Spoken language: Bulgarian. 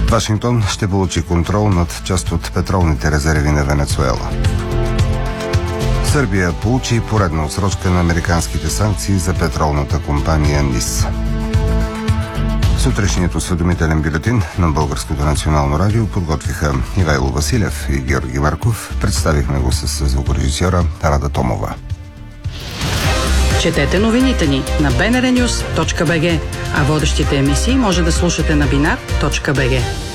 Вашингтон ще получи контрол над част от петролните резерви на Венецуела. Сърбия получи поредна отсрочка на американските санкции за петролната компания НИС. Сутрешният осведомителен бюлетин на Българското национално радио подготвиха Ивайло Василев и Георги Марков. Представихме го с звукорежисьора Рада Томова. Четете новините ни на bnrnews.bg, а водещите емисии може да слушате на binar.bg.